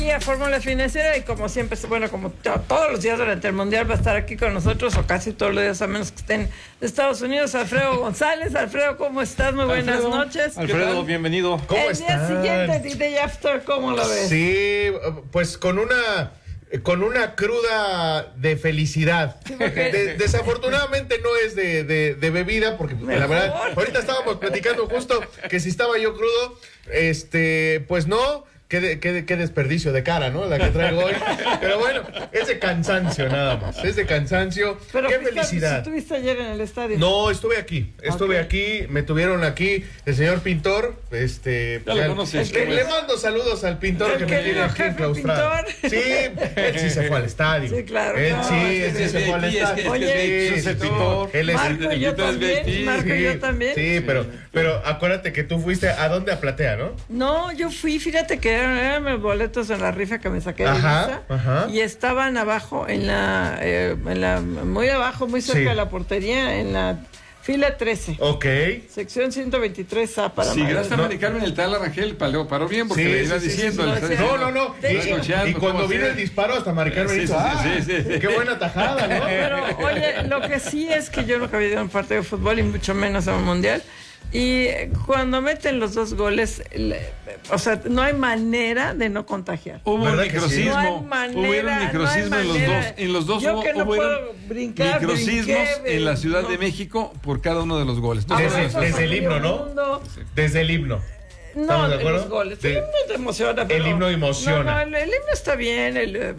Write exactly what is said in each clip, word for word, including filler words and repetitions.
Y a Fórmula Financiera, y como siempre, bueno, como to- todos los días durante el Mundial va a estar aquí con nosotros, o casi todos los días, a menos que estén de Estados Unidos, Alfredo González. Alfredo, ¿cómo estás? Muy buenas Alfredo, noches. Alfredo, bienvenido. ¿Cómo el están? día siguiente, D J After, ¿cómo lo ves? Sí, pues con una con una cruda de felicidad. Sí, porque- De- desafortunadamente no es de, de, de bebida, porque pues, la verdad, ahorita estábamos platicando justo que si estaba yo crudo, este, pues no. Qué, de- qué, de- qué desperdicio de cara, ¿no? La que traigo hoy. Pero bueno, es de cansancio nada más. Es de cansancio. Pero qué fuiste- felicidad. ¿Estuviste ayer en el estadio? No, estuve aquí, estuve Ok. aquí, me tuvieron aquí el señor pintor, este... Ya lo conoces, Le, ¿cómo le es? mando saludos al pintor El que me querido tiene aquí jefe enclaustrado. pintor. Sí, él sí se fue al estadio. Sí, claro, Él no, sí, es él que sí se fue al es que- es que- estadio. es que Oye, es Sí, el sí, pintor. él es Marco y yo el pintor es también, V I P. Marco y yo también. Sí, pero, pero acuérdate que tú fuiste a dónde, a Platea, ¿no? No, yo fui, fíjate que eran, eran mis boletos en la rifa que me saqué de Ajá, Ibiza, ajá. y estaban abajo, en la, eh, en la, muy abajo, muy cerca Sí. de la portería, en la fila trece, Ok. sección ciento veintitrés A para Si mayores. gracias a Mari Carmen el tal Rangel paró, paró bien porque Sí, le iba sí, sí, diciendo. sí, le sí, está sí. diciendo, No, no, no. De Y, hecho, escuchando y cuando cómo vino hacer. el disparo, hasta Mari Carmen Sí, hizo, sí, sí, ¡ah! sí, sí. ¡Qué buena tajada!, ¿no? Pero, oye, lo que sí es que yo nunca había ido a un partido de fútbol y mucho menos a un mundial. Y cuando meten los dos goles, le- o sea, no hay manera de no contagiar. Hubo un ¿Verdad que sí? microsismo. No hay manera, Hubo un no hay microsismo en los manera. dos. En los dos Yo hubo, que no hubo puedo brincar, microsismos brinqué, en la Ciudad no. de México por cada uno de los goles. No Desde- solo Abrazos desde a el himno, medio ¿no? mundo. Desde el himno. No, ¿Estamos de de acuerdo? los goles. De- El himno te emociona. Pero, himno emociona. No, no, el, el himno está bien. El, eh,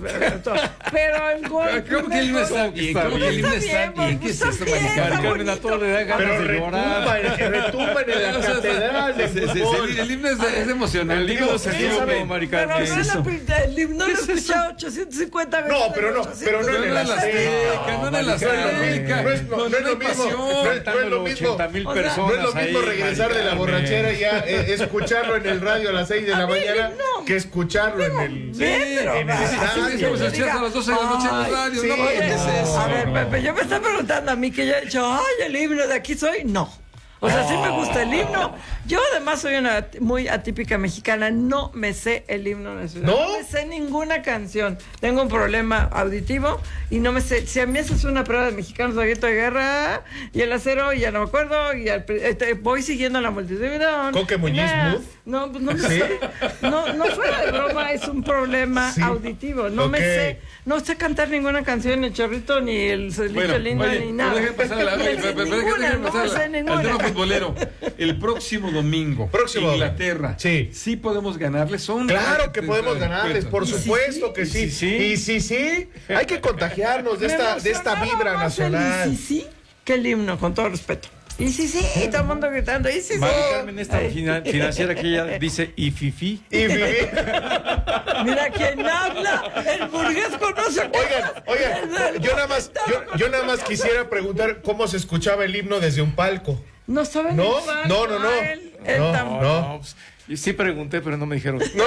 pero el gol. ¿Cómo que el himno está bien? ¿Cómo que el himno está bien? ¿Qué es Está esto, bien, Mari está Carmen? bonito. A todos le da ganas Pero de llorar. retumban, retumban en la O sea, catedral del sí, sí, sí, fútbol. sí, el himno es, es emocionante. El himno se sí, ¿saben? Mari Pero Carmen. no ¿Qué es la eso? pinta, el himno lo he escuchado ochocientas cincuenta veces. No, pero no, pero no en el No en la Azteca. Azteca, no en el No es lo Azteca. mismo, no es- no- no es lo mismo, no es- no es lo mismo. ochenta mil O sea, personas No es lo mismo ahí, regresar Mari de la Carmen. borrachera y ya eh, escucharlo en el radio a las seis de la A mí, mañana no. que escucharlo en el... Sí, Bien, pero en el va, estadio. así Sí, que como se yo escucha diga, a las doce de la noche en los ay, radios. sí, No, oye, ¿qué es eso? A ver, Pepe, yo me está preguntando a mí que yo he dicho, ay, el himno de aquí soy. No. O sea, sí me gusta el himno. Yo además soy una muy atípica mexicana. No me sé el himno nacional. ¿No? No me sé ninguna canción. Tengo un problema auditivo y no me sé. Si a mí haces una prueba de mexicanos de grito de guerra y el acero, y ya no me acuerdo, y al, este, voy siguiendo la multitud. Coque Muñiz Muth. No, pues no me ¿Sí? sé. No, no fuera de broma, es un problema Sí. auditivo. No me Ok. sé. No sé cantar ninguna canción, el chorrito, ni el solito Bueno, lindo, oye, ni nada. pero déjame pasar a la- No me sé pero- pero déjame ninguna, pasar no me a la- sé al ninguna. tema futbolero. El próximo domingo, Próximo Inglaterra. domingo. Sí. Sí podemos ganarles. Son Claro que podemos ganarles, por Y sí, supuesto que sí. y sí, Y sí, sí. Hay que contagiarnos de Me esta, de esta emocionaba vibra más el nacional. Y sí, sí, que el himno, con todo respeto. Y sí, sí, y todo el mundo gritando. Y sí, sí. Mari Carmen, esta Ay. fina- financiera que ella dice y fifi. Y viví. Mira quién habla. El burgués conoce. Oigan, oigan, yo nada más, yo, yo nada más quisiera preguntar cómo se escuchaba el himno desde un palco. No saben No, el palco, no, no, no. Él, él No, tampoco. no. pues, y sí pregunté, pero no me dijeron. No.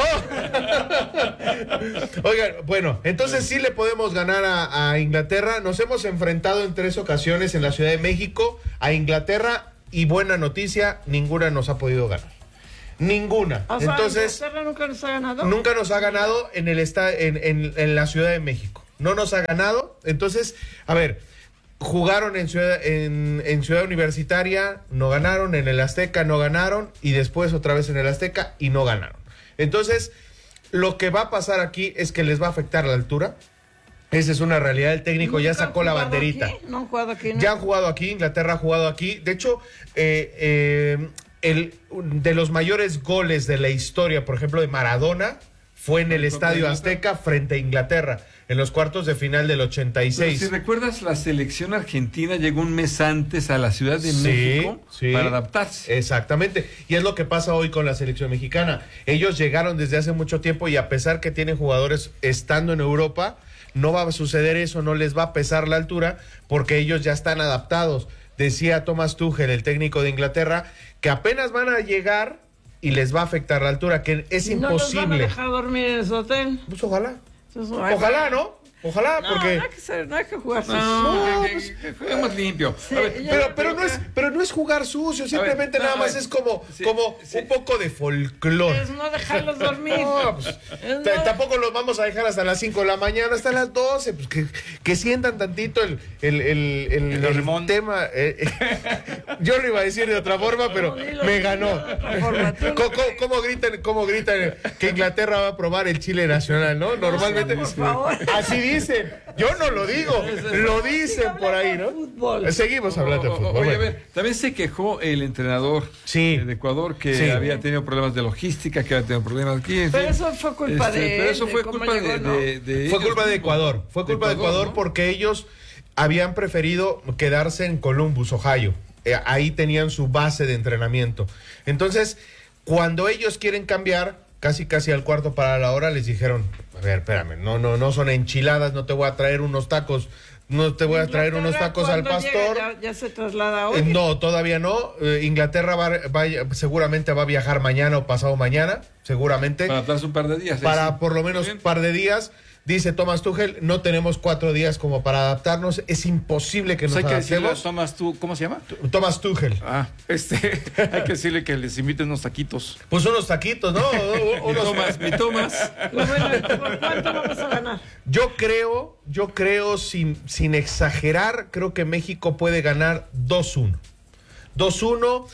Oigan, bueno, entonces sí le podemos ganar a, a Inglaterra. Nos hemos enfrentado en tres ocasiones en la Ciudad de México a Inglaterra y buena noticia, ninguna nos ha podido ganar. Ninguna. O sea, Entonces, Inglaterra nunca nos ha ganado. nunca nos ha ganado en el esta, en, en, en la Ciudad de México. No nos ha ganado. Entonces, a ver, jugaron en Ciudad, en, en Ciudad Universitaria, no ganaron, en el Azteca no ganaron, y después otra vez en el Azteca y no ganaron. Entonces, lo que va a pasar aquí es que les va a afectar la altura. Esa es una realidad. El técnico ya ¿Nunca han sacó la jugado banderita. aquí? No han jugado aquí, ¿no? Ya han jugado aquí, Inglaterra ha jugado aquí. De hecho, eh, eh, el, de los mayores goles de la historia, por ejemplo, de Maradona, fue en el Estadio Azteca frente a Inglaterra, en los cuartos de final del ochenta y Pero seis. si recuerdas, la selección argentina llegó un mes antes a la Ciudad de Sí, México sí. para adaptarse. Exactamente. Y es lo que pasa hoy con la selección mexicana. Ellos llegaron desde hace mucho tiempo y a pesar que tienen jugadores estando en Europa, no va a suceder eso, no les va a pesar la altura porque ellos ya están adaptados. Decía Thomas Tuchel, el técnico de Inglaterra, que apenas van a llegar y les va a afectar la altura, que es ¿Y no los van a imposible. dejar dormir en su hotel? Pues ojalá. Eso es- Ojalá, ¿no? Ojalá, No, porque... no hay que, ser- no hay que jugar sucio. No, No, que- pues- que- que juguemos limpio. Sí, A ver, ya- Pero, pero, no es, pero no es jugar sucio, simplemente no, nada a más ver. es como, Sí, como sí. un poco de folclore. Es no dejarlos dormir. No, pues, Es t- no- tampoco los vamos a dejar hasta las cinco de la mañana, hasta las doce, pues que, que sientan tantito el, el, el, el, El el rimón. tema. eh, eh. Yo lo iba a decir de otra forma, pero No, dilo, me dilo ganó. de otra forma. Tú no ¿Cómo, cómo- cómo gritan, cómo gritan que Inglaterra va a probar el chile nacional, no? Normalmente. por favor. Así dicen. Yo no lo digo, lo dicen por ahí, ¿no? Fútbol. Seguimos hablando de O- o- fútbol. Oye, a bueno. ver, también se quejó el entrenador Sí. de Ecuador que Sí. había tenido problemas de logística, que había tenido problemas aquí. en Pero fin. eso fue culpa Este, de Pero él, eso de fue cómo culpa llegó, de, ¿no? de- de Fue ellos culpa de mismos. Ecuador, fue culpa de Ecuador ¿no? porque ellos habían preferido quedarse en Columbus, Ohio. Eh, ahí tenían su base de entrenamiento. Entonces, cuando ellos quieren cambiar, casi casi al cuarto para la hora les dijeron, a ver, espérame, no, no, no son enchiladas, no te voy a traer unos tacos, no te voy a traer unos Inglaterra, tacos al ¿cuándo pastor. llega? Ya, ya se traslada hoy. Eh, no, todavía no. Eh, Inglaterra va, va- seguramente va a viajar mañana o pasado mañana, seguramente. Para darse un par de días. ¿eh? Para Sí. por lo menos Muy un bien. par de días. Dice Thomas Tuchel, no tenemos cuatro días como para adaptarnos. Es imposible que Pues nos hay que decirle a adaptemos. Tomás, tú, ¿cómo se llama? Thomas Tuchel. Ah, este, hay que decirle que les inviten unos taquitos. Pues unos taquitos, ¿no? Mi Unos- Tomás, mi Tomás. Pues bueno, ¿por cuánto vamos a ganar? Yo creo, yo creo, sin, sin exagerar, creo que México puede ganar dos uno. dos uno.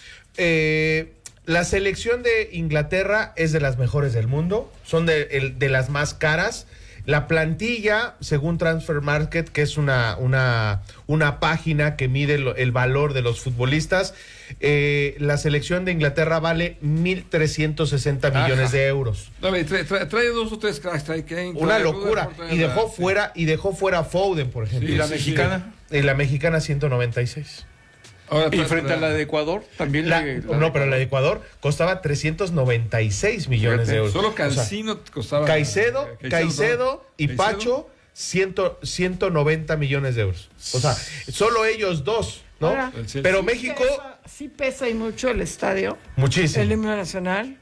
Eh, la selección de Inglaterra es de las mejores del mundo. Son de, el- de las más caras. La plantilla, según Transfer Market, que es una, una, una página que mide lo- el valor de los futbolistas, eh, la selección de Inglaterra vale mil trescientos sesenta millones Ajá. de euros. A ver, trae, trae- trae dos o tres cracks. Trae Kane, Una trae locura. Rutherford, Y trae- dejó sí. fuera, y dejó fuera a Foden, por ejemplo. ¿Y la sí, mexicana? Y la mexicana ciento noventa y seis. Ahora Y trae- frente a la de Ecuador, también La- le- no, pero la de Ecuador costaba trescientos noventa y seis millones de euros. Solo O sea, Cancino costaba. Caicedo, eh, Caicedo y Caicedo. Pacho, cien, ciento noventa millones de euros. O sea, solo ellos dos, ¿no? Ahora, El Chelsea. Pero sí México, Pesa- sí pesa y mucho el estadio, muchísimo. el himno nacional.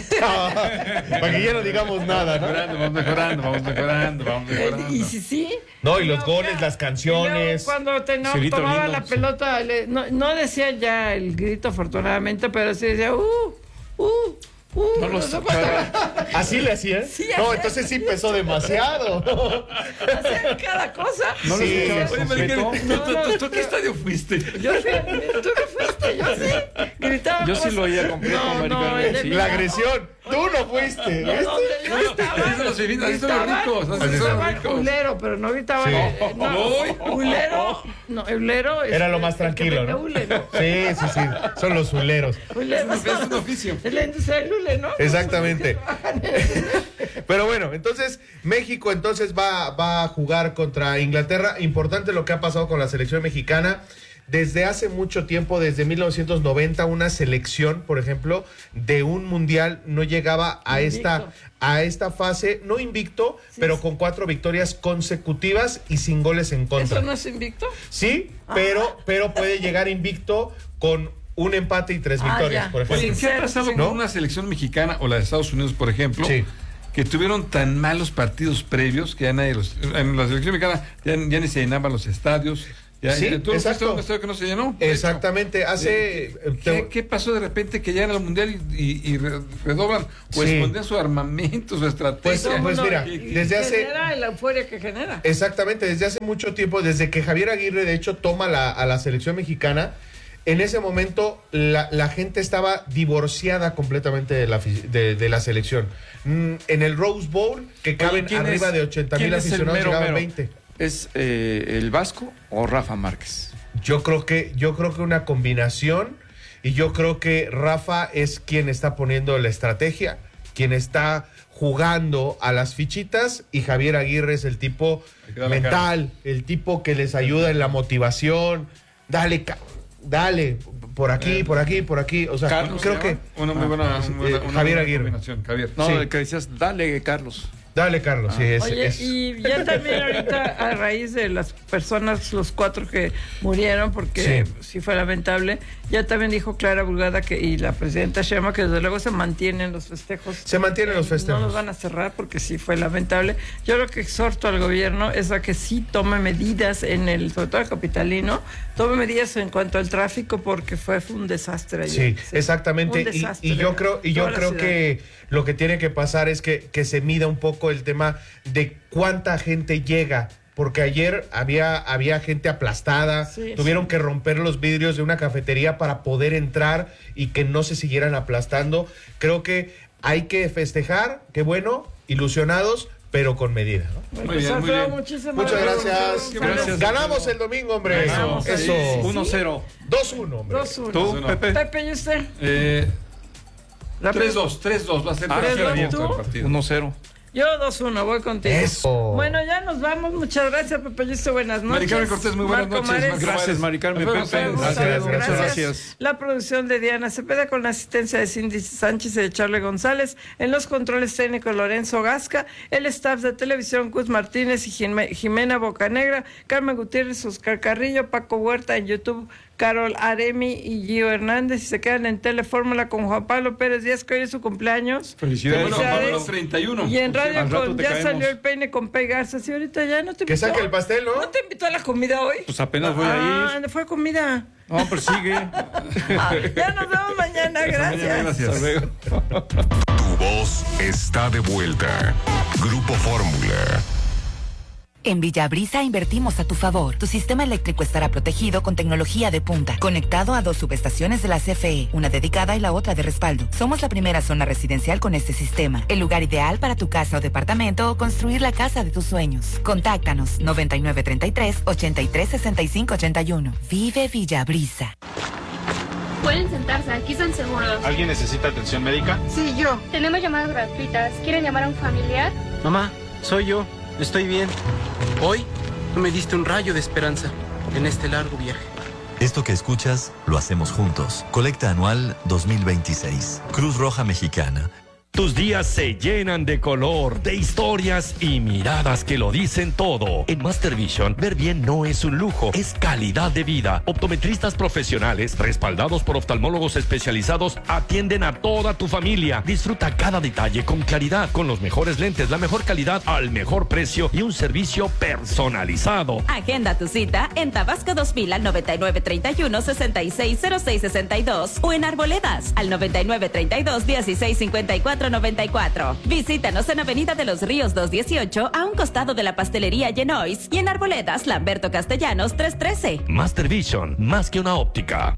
Para que ya no digamos nada, ¿no? Mejorando, vamos mejorando, vamos mejorando, vamos mejorando. Y sí, sí. No, y los luego goles, ya- las canciones. y luego cuando te, no, Cielito tomaba lindo, la sí. pelota, le- no, no decía ya el grito afortunadamente, pero sí decía, uh, uh, uh. No lo sé sé, cuánto- ¿Así le hacían? Sí, no, así- entonces sí pesó demasiado. Hacían cada cosa. No lo Sí. escuchabas Oye, completo. Mariquel, ¿tú, tú, tú, tú a qué estadio fuiste? Yo fui, tú no fuiste, yo sí. Gritaba Yo sí cosas. lo oía completo, No, Mari no, Carmen, el de sí. mi- La agresión. Tú no fuiste. De ¿viste? donde yo estaba. así son los felinos, así son los gritaban- ricos, así son los gritaban ricos. Ulero, pero no gritaban. Sí. eh, no, Ulero. No, Ulero. es- Era lo más el que tranquilo, vende ¿no? hule, ¿no? Sí, sí, sí. Son los zuleros. Ulero. Es un oficio. Es la industria del hule, ¿no? Exactamente. Pero bueno, entonces México entonces va, va a jugar contra Inglaterra. Importante lo que ha pasado con la selección mexicana. Desde hace mucho tiempo, desde mil novecientos noventa, una selección, por ejemplo, de un mundial no llegaba a esta, Invicto. a esta fase, no invicto, Sí, pero sí. con cuatro victorias consecutivas y sin goles en contra. ¿Eso no es invicto? Sí, Ah. pero, pero puede llegar invicto con un empate y tres Ah, victorias, ya. por ejemplo. Oye, ¿qué ha pasado ¿No? con una selección mexicana o la de Estados Unidos, por ejemplo? Sí. Que tuvieron tan malos partidos previos que ya nadie los. En la selección mexicana ya, ya ni se llenaban los estadios. Ya, Sí, ya- ¿tú fuiste exacto. a un estadio que no se llenó? De hecho. Exactamente, hace... Eh, eh, ¿Qué, te- qué pasó de repente que llegan al mundial y, y- y re- redoblan o Sí. esconden su armamento, su estrategia? Pues, pues mira, y- y desde hace- genera la euforia que genera. Exactamente, desde hace mucho tiempo, desde que Javier Aguirre de hecho toma la, a la selección mexicana, en ese momento la, la gente estaba divorciada completamente de la, afi- de, de la selección. Mm, en el Rose Bowl, que caben ¿quién arriba es- de ochenta quién mil es el aficionados, mero, llegaban mero? veinte. ¿Es eh, el Vasco o Rafa Márquez? Yo creo que, yo creo que una combinación, y yo creo que Rafa es quien está poniendo la estrategia, quien está jugando a las fichitas, y Javier Aguirre es el tipo Hay que darle mental, el tipo que les ayuda en la motivación. Dale, ca- dale, por aquí, Eh, por aquí, por aquí. O sea, Carlos creo ¿Se que llama? Una muy buena, Ah, una buena- eh, una Javier buena Aguirre. combinación, Javier. No, Sí. el que decías, dale, Carlos. Dale, Carlos. Sí, es, Oye, es- y ya también ahorita a raíz de las personas, los cuatro que murieron, porque Sí. sí, fue lamentable, ya también dijo Clara Burgada que, y la presidenta Sheinbaum que desde luego se mantienen los festejos. Se mantienen los festejos. No los van a cerrar porque sí fue lamentable. Yo lo que exhorto al gobierno es a que sí tome medidas en el, sobre todo el capitalino, tome medidas en cuanto al tráfico porque fue, fue un desastre ayer. Sí, exactamente. Un Y, desastre. y yo creo, y yo Toda la creo ciudad. que lo que tiene que pasar es que, que se mida un poco el tema de cuánta gente llega. Porque ayer había, había gente aplastada, Sí, tuvieron sí. que romper los vidrios de una cafetería para poder entrar y que no se siguieran aplastando. Creo que hay que festejar, qué bueno, ilusionados, pero con medida, ¿no? Bueno, Muy bien, pues, muy Alfredo, bien. muchísimas Muchas gracias. Gracias. Ganamos el domingo, hombre. Ganamos, Eso. sí, sí. uno cero. dos uno, hombre. dos uno. ¿Tú, uno. Pepe? Pepe, ¿y usted? Eh, Rápido. tres dos, tres dos va a ser Ah, tres ¿tres dos abierto tú? el partido. uno cero. Yo dos uno, voy contigo. Eso. Bueno, ya nos vamos. Muchas gracias, Pepe. Yo buenas noches. Mari Carmen Cortés, muy buenas Marco noches. Mares. Marco Gracias, Mares. Mari Carmen, Alfredo Pepe. González. Gracias, Gracias. gracias. Gracias. La producción de Diana Cepeda con la asistencia de Cindy Sánchez y de Charlie González. En los controles técnicos Lorenzo Gasca. El staff de televisión Cus Martínez y Jime- Jimena Bocanegra. Carmen Gutiérrez, Oscar Carrillo, Paco Huerta en YouTube. Carol Aremi y Gio Hernández. Y se quedan en Telefórmula con Juan Pablo Pérez Díaz, que hoy es su cumpleaños. Felicidades. Bueno, Felicidades. Pablo treinta y uno. Y en radio Al rato con, te ya caemos. salió el peine con Pei Garza. Sí, ahorita ya no te Que invitó. saque el pastel, ¿no? ¿No te invitó a la comida hoy? Pues apenas voy ah, a ir. fue comida. No, pero sigue. Ah, ya nos vemos mañana, gracias. Gracias. Hasta luego. Tu voz está de vuelta. Grupo Fórmula. En Villabrisa invertimos a tu favor. Tu sistema eléctrico estará protegido con tecnología de punta, conectado a dos subestaciones de la C F E, una dedicada y la otra de respaldo. Somos la primera zona residencial con este sistema, el lugar ideal para tu casa o departamento o construir la casa de tus sueños. Contáctanos noventa y nueve treinta y tres, ochenta y tres sesenta y cinco ochenta y uno. Vive Villabrisa. Pueden sentarse, aquí están seguros. ¿Alguien necesita atención médica? Sí, yo. Tenemos llamadas gratuitas. ¿Quieren llamar a un familiar? Mamá, soy yo. Estoy bien. Hoy me diste un rayo de esperanza en este largo viaje. Esto que escuchas, lo hacemos juntos. Colecta anual dos mil veintiséis. Cruz Roja Mexicana. Tus días se llenan de color, de historias y miradas que lo dicen todo. En Master Vision, ver bien no es un lujo, es calidad de vida. Optometristas profesionales, respaldados por oftalmólogos especializados, atienden a toda tu familia. Disfruta cada detalle con claridad, con los mejores lentes, la mejor calidad al mejor precio y un servicio personalizado. Agenda tu cita en Tabasco dos mil al noventa y nueve treinta y uno, sesenta y seis cero seis sesenta y dos o en Arboledas al noventa y nueve treinta y dos, dieciséis cincuenta y cuatro noventa y cuatro. Visítanos en Avenida de los Ríos doscientos dieciocho a un costado de la pastelería Genois y en Arboledas Lamberto Castellanos trescientos trece. Master Vision, más que una óptica.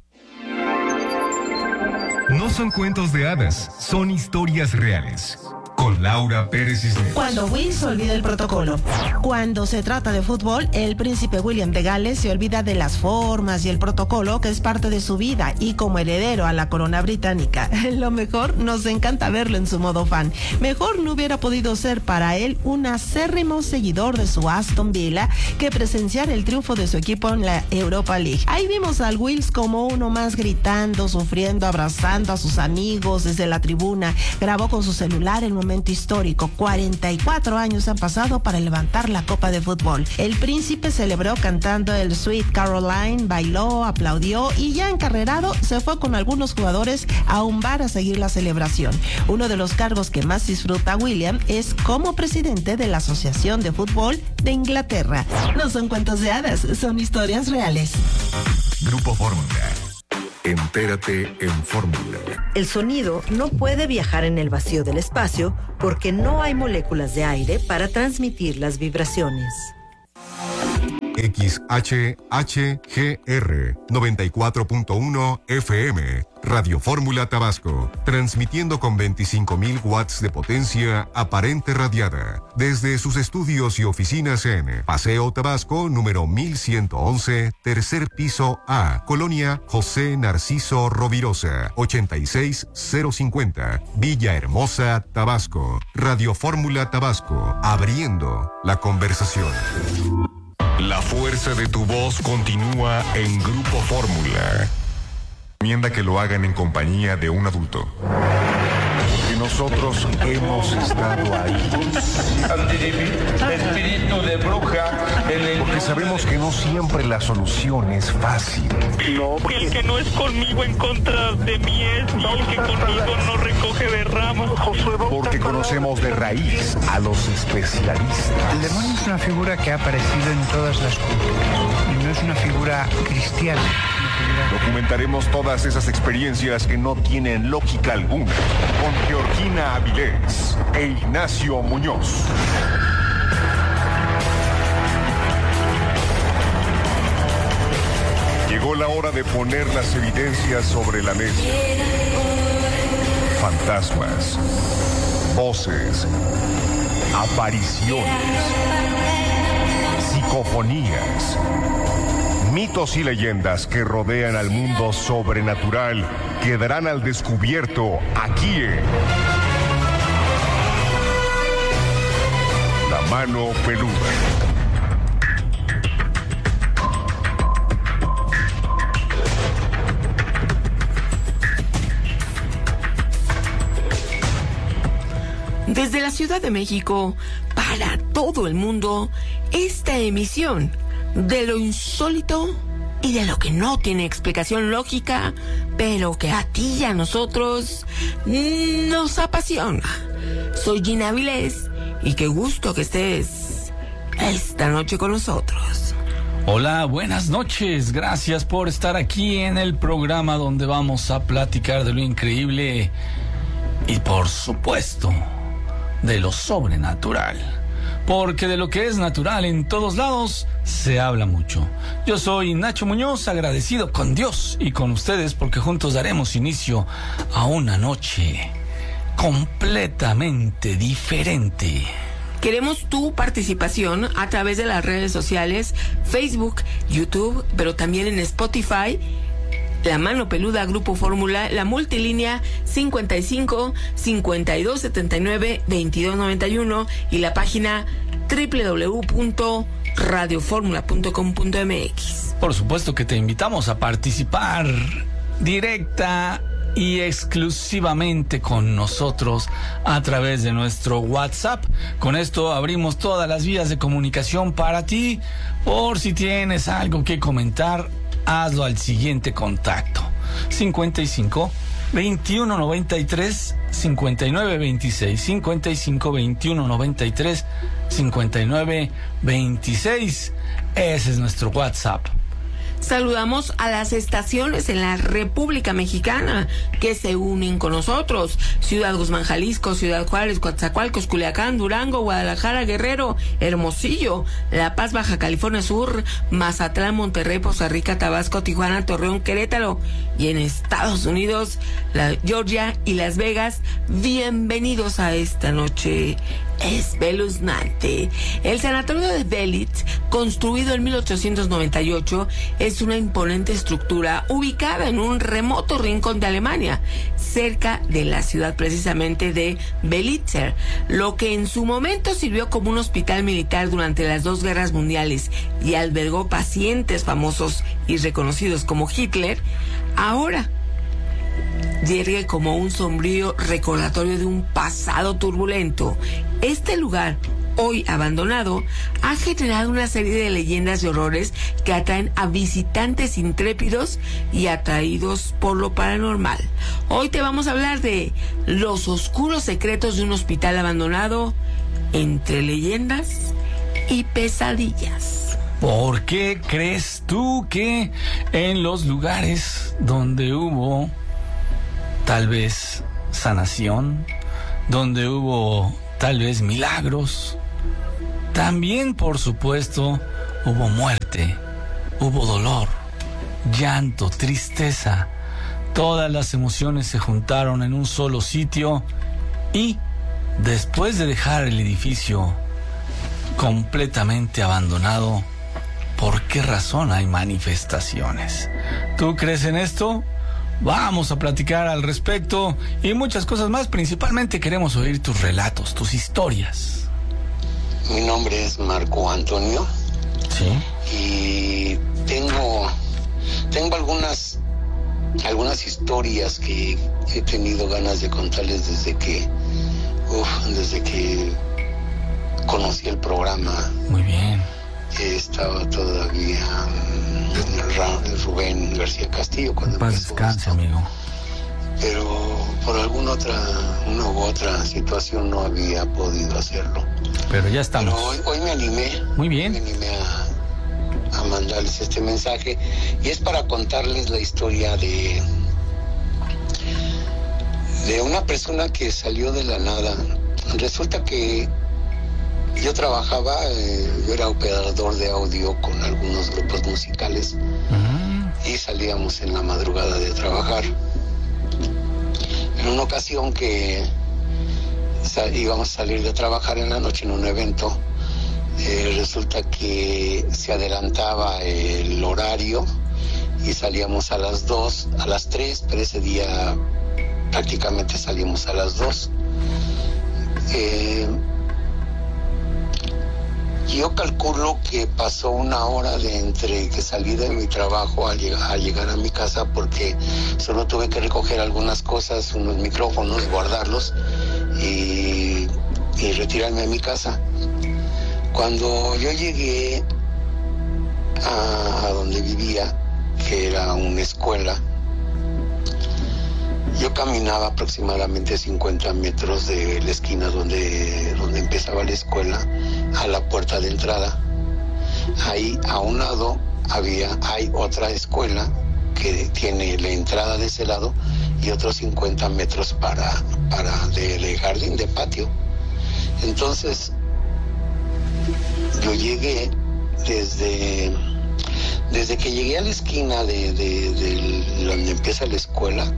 No son cuentos de hadas, son historias reales. Con Laura Pérez Cisneros. Cuando Will olvida el protocolo. Cuando se trata de fútbol, el príncipe William de Gales se olvida de las formas y el protocolo que es parte de su vida y como heredero a la corona británica. Lo mejor, nos encanta verlo en su modo fan. Mejor no hubiera podido ser para él un acérrimo seguidor de su Aston Villa que presenciar el triunfo de su equipo en la Europa League. Ahí vimos al Wills como uno más gritando, sufriendo, abrazando a sus amigos desde la tribuna. Grabó con su celular el momento histórico. cuarenta y cuatro años han pasado para levantar la copa de fútbol. El príncipe celebró cantando el Sweet Caroline, bailó, aplaudió y ya encarrerado se fue con algunos jugadores a un bar a seguir la celebración. Uno de los cargos que más disfruta William es como presidente de la Asociación de Fútbol de Inglaterra. No son cuentos de hadas, son historias reales. Grupo Fórmula. Entérate en Fórmula. El sonido no puede viajar en el vacío del espacio porque no hay moléculas de aire para transmitir las vibraciones. X H H G R noventa y cuatro punto uno F M, Radio Fórmula Tabasco, transmitiendo con veinticinco mil watts de potencia aparente radiada, desde sus estudios y oficinas en Paseo Tabasco, número mil ciento once, tercer piso A, Colonia José Narciso Rovirosa, ochenta y seis cero cincuenta, Villahermosa, Tabasco. Radio Fórmula Tabasco, abriendo la conversación. La fuerza de tu voz continúa en Grupo Fórmula. Recomienda que lo hagan en compañía de un adulto. porque nosotros hemos estado ahí. Espíritu de bruja. Porque sabemos que no siempre la solución es fácil. No, porque el que no es conmigo en contra de mí es, y el que conmigo no recoge de ramas. Porque conocemos de raíz a los especialistas. El demonio es una figura que ha aparecido en todas las culturas y no es una figura cristiana. Documentaremos todas esas experiencias que no tienen lógica alguna con Georgina Avilés e Ignacio Muñoz. Llegó la hora de poner las evidencias sobre la mesa. Fantasmas, voces, apariciones, psicofonías, mitos y leyendas que rodean al mundo sobrenatural quedarán al descubierto aquí en La Mano Peluda. Desde la Ciudad de México, para todo el mundo, esta emisión de lo insólito y de lo que no tiene explicación lógica, pero que a ti y a nosotros nos apasiona. Soy Gina Avilés y qué gusto que estés esta noche con nosotros. Hola, buenas noches. Gracias por estar aquí en el programa donde vamos a platicar de lo increíble y, por supuesto, de lo sobrenatural. Porque de lo que es natural en todos lados se habla mucho. Yo soy Nacho Muñoz, agradecido con Dios y con ustedes porque juntos daremos inicio a una noche completamente diferente. Queremos tu participación a través de las redes sociales, Facebook, YouTube, pero también en Spotify. La Mano Peluda, Grupo Fórmula, la multilínea cincuenta y cinco, cincuenta y dos, setenta y nueve, veintidós noventa y uno y la página doble u doble u doble u punto radio fórmula punto com punto m x. Por supuesto que te invitamos a participar directa y exclusivamente con nosotros a través de nuestro WhatsApp. Con esto abrimos todas las vías de comunicación para ti. Por si tienes algo que comentar, hazlo al siguiente contacto: cincuenta y cinco, veintiuno noventa y tres, cincuenta y nueve veintiséis, cincuenta y cinco, veintiuno noventa y tres, cincuenta y nueve veintiséis. Ese es nuestro WhatsApp. Saludamos a las estaciones en la República Mexicana que se unen con nosotros: Ciudad Guzmán, Jalisco; Ciudad Juárez, Coatzacoalcos, Culiacán, Durango, Guadalajara, Guerrero, Hermosillo, La Paz, Baja California Sur, Mazatlán, Monterrey, Poza Rica, Tabasco, Tijuana, Torreón, Querétaro, y en Estados Unidos, la Georgia y Las Vegas. Bienvenidos a esta noche espeluznante. El sanatorio de Belitz, construido en mil ochocientos noventa y ocho, es una imponente estructura ubicada en un remoto rincón de Alemania, cerca de la ciudad precisamente de Belitzer, lo que en su momento sirvió como un hospital militar durante las dos guerras mundiales y albergó pacientes famosos y reconocidos como Hitler. Ahora yergue como un sombrío recordatorio de un pasado turbulento. Este lugar, hoy abandonado, ha generado una serie de leyendas y horrores que atraen a visitantes intrépidos y atraídos por lo paranormal. Hoy te vamos a hablar de los oscuros secretos de un hospital abandonado, entre leyendas y pesadillas. ¿Por qué crees tú que en los lugares donde hubo tal vez sanación, donde hubo tal vez milagros, también por supuesto hubo muerte, hubo dolor, llanto, tristeza? Todas las emociones se juntaron en un solo sitio y después de dejar el edificio completamente abandonado, ¿por qué razón hay manifestaciones? ¿Tú crees en esto? Vamos a platicar al respecto y muchas cosas más. Principalmente queremos oír tus relatos, tus historias. Mi nombre es Marco Antonio. Sí. Y tengo, tengo algunas algunas historias que he tenido ganas de contarles desde que, uf, desde que conocí el programa. Muy bien. Estaba todavía um, Rubén García Castillo cuando paz empezó descanse, esto. amigo. Pero por alguna otra, una u otra situación no había podido hacerlo. Pero ya estamos. Pero hoy, hoy me animé. Muy bien. Me animé a, a mandarles este mensaje y es para contarles la historia de de una persona que salió de la nada. Resulta que yo trabajaba, eh, yo era operador de audio con algunos grupos musicales uh-huh. y salíamos en la madrugada de trabajar. En una ocasión que sal, íbamos a salir de trabajar en la noche en un evento, eh, resulta que se adelantaba el horario y salíamos a las dos, a las tres, pero ese día prácticamente salimos a las dos. Eh, Yo calculo que pasó una hora de entre que salí de mi trabajo a llegar, a llegar a mi casa porque solo tuve que recoger algunas cosas, unos micrófonos, guardarlos y, y retirarme a mi casa. Cuando yo llegué a, a donde vivía, que era una escuela, yo caminaba aproximadamente cincuenta metros de la esquina donde, donde empezaba la escuela a la puerta de entrada. Ahí a un lado había, hay otra escuela que tiene la entrada de ese lado y otros cincuenta metros para, para de, de jardín, de patio. Entonces yo llegué desde, desde que llegué a la esquina de, de, de donde empieza la escuela.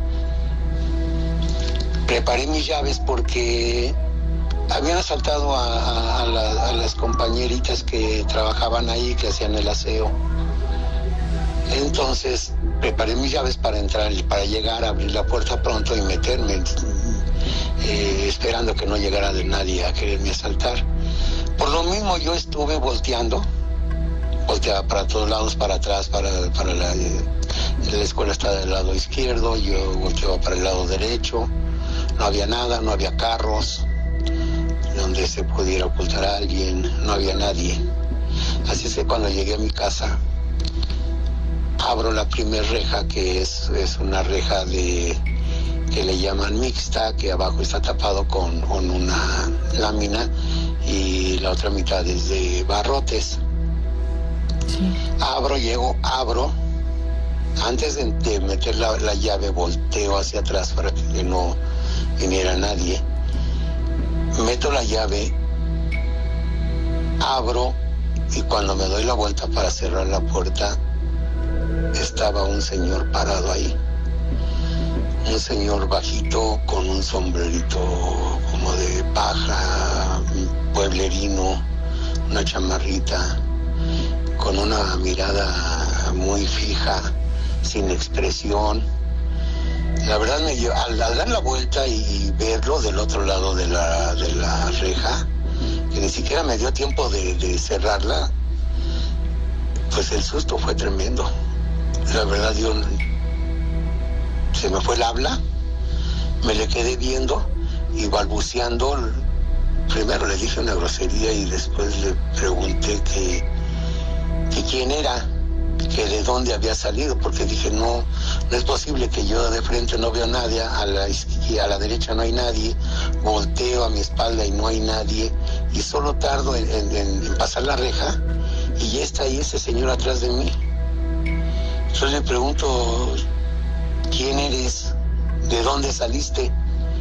Preparé mis llaves porque habían asaltado a, a, a, la, a las compañeritas que trabajaban ahí, que hacían el aseo. Entonces preparé mis llaves para entrar, para llegar, abrir la puerta pronto y meterme, eh, esperando que no llegara de nadie a quererme asaltar. Por lo mismo yo estuve volteando, volteaba para todos lados, para atrás, para, para la, la escuela está del lado izquierdo, yo volteaba para el lado derecho. No había nada, no había carros donde se pudiera ocultar a alguien, no había nadie. Así es que cuando llegué a mi casa, abro la primer reja, que es, es una reja de que le llaman mixta, que abajo está tapado con, con una lámina y la otra mitad es de barrotes. Sí. Abro, llego, abro. Antes de, de meter la, la llave, volteo hacia atrás para que no viniera nadie. Meto la llave, abro y cuando me doy la vuelta para cerrar la puerta, estaba un señor parado ahí. Un señor bajito con un sombrerito como de paja, pueblerino, una chamarrita, con una mirada muy fija, sin expresión. La verdad, me dio, al, al dar la vuelta y verlo del otro lado de la, de la reja, que ni siquiera me dio tiempo de, de cerrarla, pues el susto fue tremendo. La verdad, yo, se me fue el habla, me le quedé viendo y balbuceando. Primero le dije una grosería y después le pregunté que, que quién era, que de dónde había salido, porque dije, no, no es posible que yo de frente no veo a nadie, a la izquierda, a la derecha no hay nadie, volteo a mi espalda y no hay nadie, y solo tardo en, en, en pasar la reja, y ya está ahí ese señor atrás de mí. Entonces le pregunto, ¿quién eres? ¿De dónde saliste?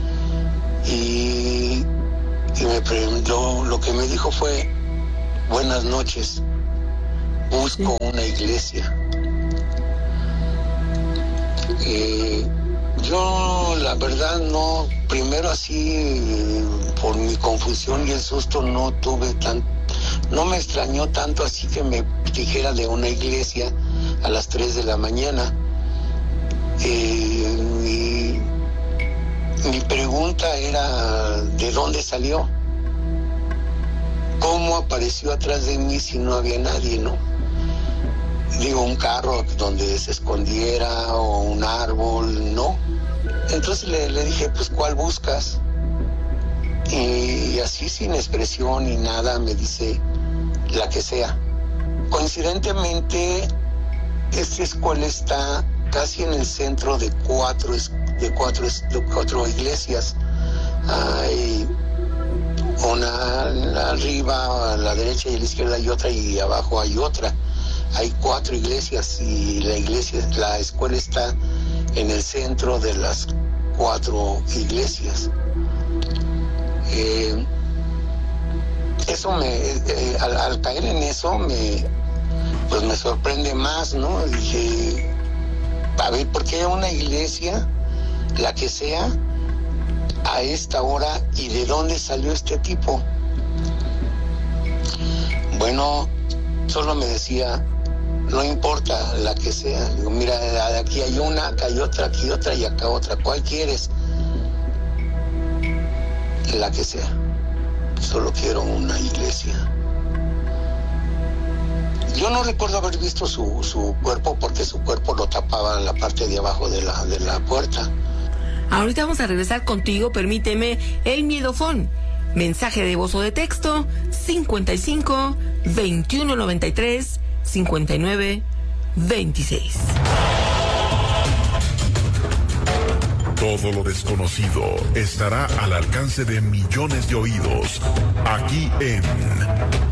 Y, y me preguntó, lo que me dijo fue, buenas noches. Busco una iglesia. Eh, yo la verdad no, primero así, por mi confusión y el susto no tuve tan, no me extrañó tanto así que me dijera de una iglesia a las tres de la mañana. Eh, mi, mi pregunta era, ¿de dónde salió? ¿Cómo apareció atrás de mí si no había nadie, no? digo, un carro donde se escondiera o un árbol, no. Entonces le, le dije, pues, ¿cuál buscas? Y así sin expresión ni nada me dice, la que sea. Coincidentemente, esta escuela está casi en el centro de cuatro, de cuatro, de cuatro iglesias. Hay una arriba, a la derecha y a la izquierda hay otra, y abajo hay otra. Hay cuatro iglesias y la iglesia, la escuela está en el centro de las cuatro iglesias. Eh, eso me, eh, al, al caer en eso me, pues me sorprende más, ¿no? Dije, a ver, ¿por qué una iglesia, la que sea, a esta hora, y de dónde salió este tipo? Bueno, solo me decía, no importa la que sea. Digo, mira, aquí hay una, acá hay otra, aquí otra y acá otra. ¿Cuál quieres? La que sea. Solo quiero una iglesia. Yo no recuerdo haber visto su, su cuerpo, porque su cuerpo lo tapaba la parte de abajo de la, de la puerta. Ahorita vamos a regresar contigo, permíteme, el miedofón. Mensaje de voz o de texto, cincuenta y cinco, veintiuno noventa y tres, cincuenta y nueve, veintiséis. Todo lo desconocido estará al alcance de millones de oídos, aquí en